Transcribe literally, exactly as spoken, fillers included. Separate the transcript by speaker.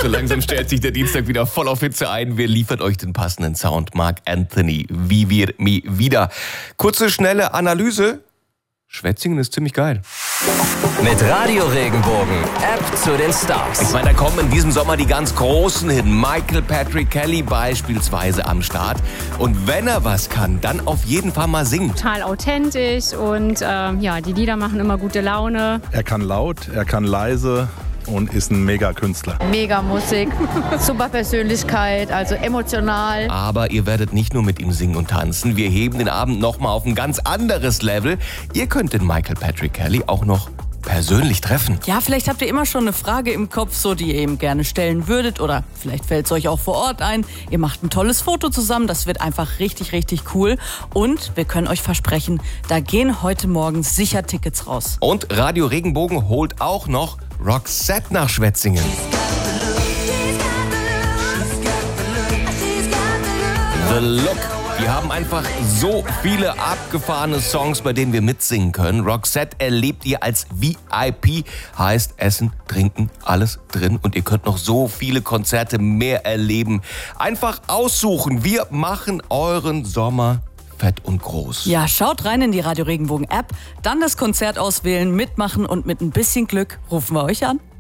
Speaker 1: So langsam stellt sich der Dienstag wieder voll auf Hitze ein. Wir liefern euch den passenden Sound. Marc Anthony, wie wir mi wieder. Kurze, schnelle Analyse. Schwetzingen ist ziemlich geil.
Speaker 2: Mit Radio Regenbogen, App zu den Stars.
Speaker 1: Ich meine, da kommen in diesem Sommer die ganz Großen hin. Michael Patrick Kelly beispielsweise am Start. Und wenn er was kann, dann auf jeden Fall mal singen.
Speaker 3: Total authentisch und ähm, ja, die Lieder machen immer gute Laune.
Speaker 4: Er kann laut, er kann leise und ist ein Mega-Künstler.
Speaker 5: Mega Musik, super Persönlichkeit, also emotional.
Speaker 1: Aber ihr werdet nicht nur mit ihm singen und tanzen. Wir heben den Abend nochmal auf ein ganz anderes Level. Ihr könnt den Michael Patrick Kelly auch noch persönlich treffen.
Speaker 6: Ja, vielleicht habt ihr immer schon eine Frage im Kopf, so die ihr ihm gerne stellen würdet, oder vielleicht fällt es euch auch vor Ort ein. Ihr macht ein tolles Foto zusammen, das wird einfach richtig, richtig cool. Und wir können euch versprechen, da gehen heute Morgen sicher Tickets raus.
Speaker 1: Und Radio Regenbogen holt auch noch Roxette nach Schwetzingen. The Look. Wir haben einfach so viele abgefahrene Songs, bei denen wir mitsingen können. Roxette erlebt ihr als V I P, heißt Essen, Trinken, alles drin. Und ihr könnt noch so viele Konzerte mehr erleben. Einfach aussuchen. Wir machen euren Sommer fett und groß.
Speaker 6: Ja, schaut rein in die Radio Regenbogen App, dann das Konzert auswählen, mitmachen und mit ein bisschen Glück rufen wir euch an.